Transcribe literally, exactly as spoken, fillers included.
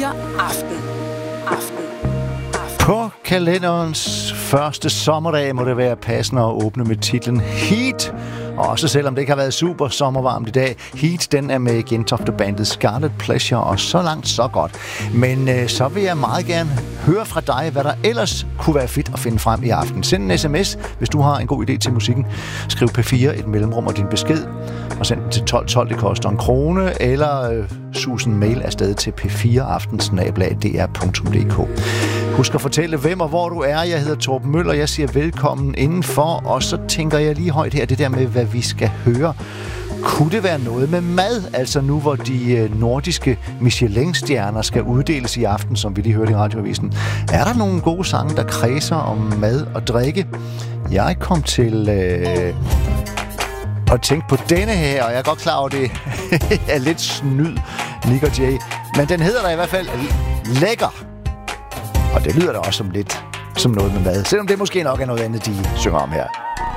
fire aften. Aften. På kalenderens første sommerdag må det være passende at åbne med titlen Heat. Også selvom det ikke har været super sommervarmt i dag. Heat, den er med Gentofte-bandet Scarlet Pleasure, og så langt så godt. Men øh, så vil jeg meget gerne høre fra dig, hvad der ellers kunne være fedt at finde frem i aften. Send en sms, hvis du har en god idé til musikken. Skriv P fire, et mellemrum og din besked, og send den til tolv tolv, det koster en krone, eller øh, sus en mail afsted til p fire aften snabel-a d r punktum d k. Husk at fortælle, hvem og hvor du er. Jeg hedder Torben Møller, jeg siger velkommen indenfor, og så tænker jeg lige højt her, det der med, hvad vi skal høre. Kunne det være noget med mad? Altså nu, hvor de nordiske Michelin-stjerner skal uddeles i aften, som vi lige hørte i radioavisen. Er der nogle gode sange, der kredser om mad og drikke? Jeg kom til øh, at tænke på denne her, og jeg er godt klar over, at det er lidt snyd, Nick og Jay. Men den hedder der i hvert fald Lækker. Og det lyder da også som lidt som noget med mad. Selvom det måske nok er noget andet, de synger om her.